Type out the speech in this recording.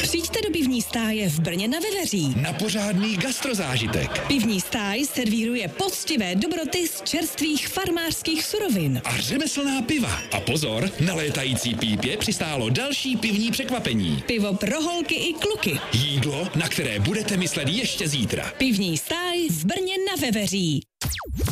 Přijďte do pivní stáje v Brně na Veveří. Na pořádný gastrozážitek. Pivní stáj servíruje poctivé dobroty z čerstvých farmářských surovin. A řemeslná piva. A pozor, na létající pípě přistálo další pivní překvapení. Pivo pro holky i kluky. Jídlo, na které budete myslet ještě zítra. Pivní stáj v Brně na Veveří.